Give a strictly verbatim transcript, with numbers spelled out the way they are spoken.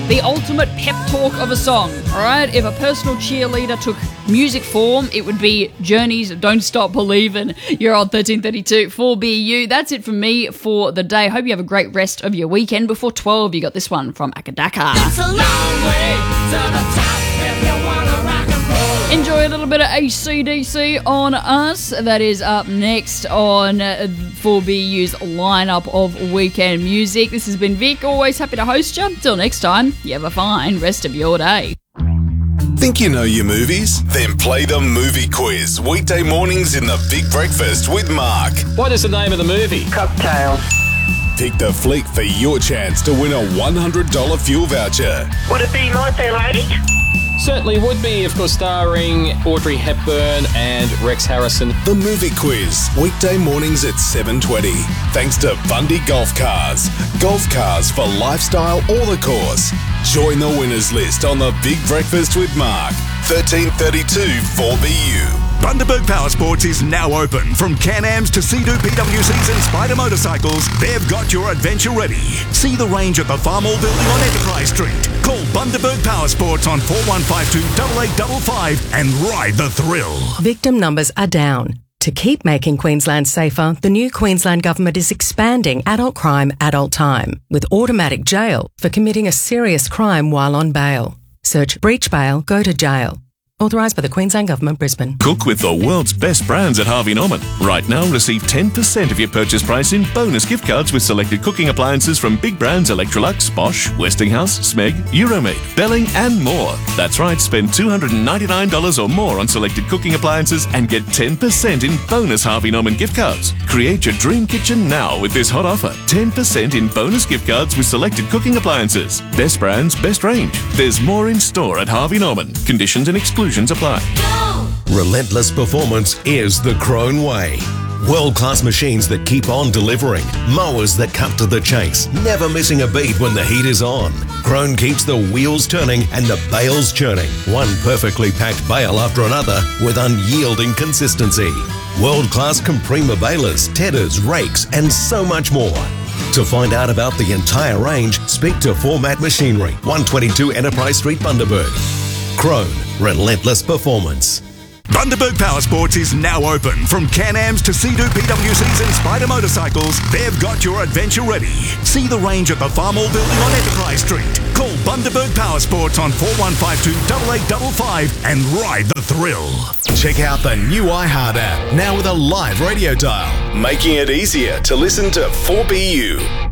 the ultimate pep talk of a song, alright? If a personal cheerleader took music form, it would be Journey's Don't Stop Believin'. You're on thirteen thirty-two four B U. That's it from me for the day. Hope you have a great rest of your weekend. Before twelve, you got this one from Akadaka. It's a long way to the top if you wanna rock and roll. Enjoy a little bit of A C D C on us. That is up next on four B U's lineup of weekend music. This has been Vic. Always happy to host you. Till next time, you have a fine rest of your day. Think you know your movies? Then play the movie quiz weekday mornings in the Big Breakfast with Mark. What is the name of the movie? Cocktail. Pick the flick for your chance to win a one hundred dollars fuel voucher. Would it be My Fair Lady? Certainly would be, of course, starring Audrey Hepburn and Rex Harrison. The movie quiz, weekday mornings at seven twenty. Thanks to Bundy Golf Cars. Golf cars for lifestyle or the course. Join the winners list on the Big Breakfast with Mark. thirteen thirty-two four B U. Bundaberg Power Sports is now open. From Can-Ams to Sea-Doo P W Cs and Spider motorcycles, they've got your adventure ready. See the range at the Farmall Building on Enterprise Street. Call Bundaberg Power Sports on four one five two, eight eight five five and ride the thrill. Victim numbers are down. To keep making Queensland safer, the new Queensland Government is expanding adult crime, adult time, with automatic jail for committing a serious crime while on bail. Search breach bail, go to jail. Authorised by the Queensland Government, Brisbane. Cook with the world's best brands at Harvey Norman. Right now, receive ten percent of your purchase price in bonus gift cards with selected cooking appliances from big brands Electrolux, Bosch, Westinghouse, Smeg, Euromade, Belling and more. That's right, spend two hundred ninety-nine dollars or more on selected cooking appliances and get ten percent in bonus Harvey Norman gift cards. Create your dream kitchen now with this hot offer. ten percent in bonus gift cards with selected cooking appliances. Best brands, best range. There's more in store at Harvey Norman. Conditions and exclusions apply. Relentless performance is the Krone way. World-class machines that keep on delivering. Mowers that cut to the chase, never missing a beat when the heat is on. Krone keeps the wheels turning and the bales churning. One perfectly packed bale after another with unyielding consistency. World-class Comprima balers, tedders, rakes and so much more. To find out about the entire range, speak to Format Machinery, one twenty-two Enterprise Street, Bundaberg. Krone, relentless performance. Bundaberg Power Sports is now open. From Can-Ams to Sea-Doo P W Cs and Spider motorcycles, they've got your adventure ready. See the range at the Farmall Building on Enterprise Street. Call Bundaberg Power Sports on four one five two, eight eight five five and ride the thrill. Check out the new iHeart app, now with a live radio dial, making it easier to listen to four B U.